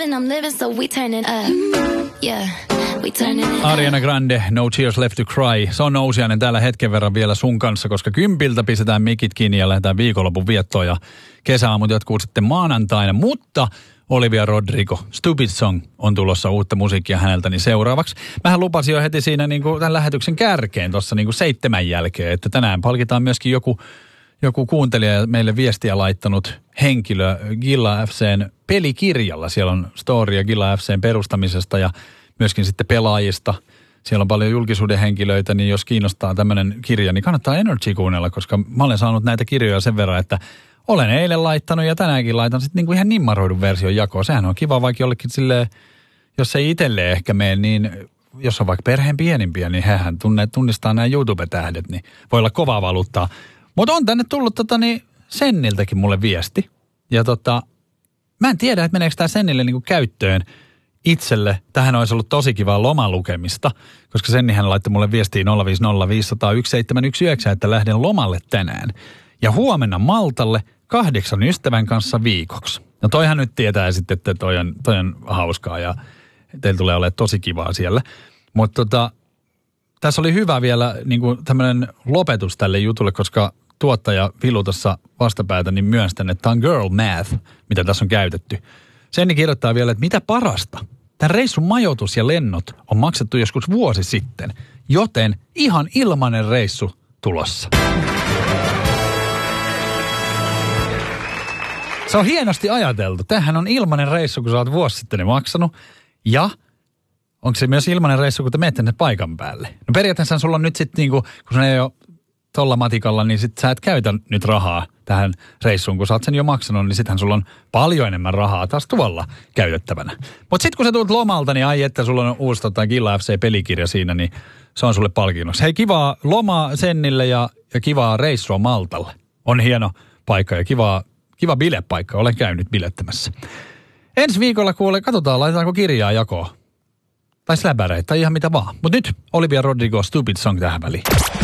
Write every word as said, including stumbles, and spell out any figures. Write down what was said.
and I'm living, so we turning up. Yeah, we turning up. Ariana Grande, No Tears Left to Cry. Se on nousiainen täällä hetken verran vielä sun kanssa, koska kympiltä pistetään mikit kiinni ja lähdetään viikonlopun viettoon ja kesäaamut jatkuu sitten maanantaina. Mutta Olivia Rodrigo, Stupid Song on tulossa uutta musiikkia häneltä, niin seuraavaksi. Mähän lupasin jo heti siinä niin kuin tämän lähetyksen kärkeen tuossa niin kuin seitsemän jälkeen, että tänään palkitaan myöskin joku, joku kuuntelija meille viestiä laittanut henkilö Gilla F C:n pelikirjalla. Siellä on storia Gilla F C:n perustamisesta ja myöskin sitten pelaajista. Siellä on paljon julkisuuden henkilöitä, niin jos kiinnostaa tämmöinen kirja, niin kannattaa Energy kuunnella, koska mä olen saanut näitä kirjoja sen verran, että olen eilen laittanut ja tänäänkin laitan sitten niinku ihan nimmaroidun version jakoon. Sehän on kiva vaikka jollekin silleen, jos ei itselleen ehkä mene, niin jos on vaikka perheen pienimpiä, niin hehän tunne, tunnistaa nämä YouTube-tähdet, niin voi olla kovaa valuuttaa. Mutta on tänne tullut tota, niin Senniltäkin mulle viesti. Ja tota, mä en tiedä, että meneekö tämä Sennille niinku käyttöön itselle. Tähän olisi ollut tosi kivaa lomalukemista, koska Sennihän laittoi mulle viestiin nolla viisi nolla viisi nolla yksi seitsemän yksi yhdeksän, että lähden lomalle tänään. Ja huomenna Maltalle kahdeksan ystävän kanssa viikoksi. No toihan nyt tietää sitten, että toi on, toi on hauskaa ja teillä tulee olemaan tosi kivaa siellä. Mutta tota, tässä oli hyvä vielä niin kuin tämmöinen lopetus tälle jutulle, koska tuottaja Vilu tuossa vastapäätä niin myönsi tänne, että tämä on girl math, mitä tässä on käytetty. Senni kirjoittaa vielä, että mitä parasta. Tämän reissun majoitus ja lennot on maksettu joskus vuosi sitten, joten ihan ilmainen reissu tulossa. Se on hienosti ajateltu. Tämähän on ilmainen reissu, kun sä oot vuosi sitten ne maksanut. Ja onko se myös ilmainen reissu, kun te menette tänne paikan päälle? No periaatteessa sulla on nyt sitten niinku, kun se ei ole tolla matikalla, niin sit sä et käytä nyt rahaa tähän reissuun. Kun sä oot sen jo maksanut, niin sittenhän sulla on paljon enemmän rahaa taas tuolla käytettävänä. Mutta sitten kun sä tulet lomalta, niin ai että sulla on uusi tota, Gilla F C-pelikirja siinä, niin se on sulle palkinnoksi. Hei, kivaa lomaa Sennille ja, ja kivaa reissua Maltalle. On hieno paikka ja kivaa Kiva bilepaikka, olen käynyt bilettämässä. Ensi viikolla kuule, katsotaan, laitetaanko kirjaa jakoon. Tai släbäreitä, tai ihan mitä vaan. Mutta nyt Olivia Rodrigo, Stupid Song tähän väliin.